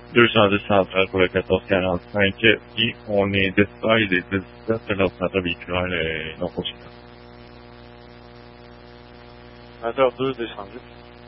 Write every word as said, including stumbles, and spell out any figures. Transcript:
deux cent dix centrales pour le quatorze quarante-cinq, et on est déployé des dix-sept de l'ordinateur virtuel euh, non fonctionnel. Ordinateur deux descendu.